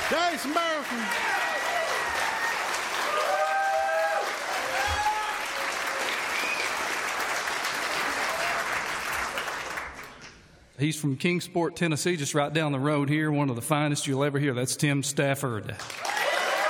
Jason Barrison. He's from Kingsport, Tennessee, just right down the road here. One of the finest you'll ever hear. That's Tim Stafford.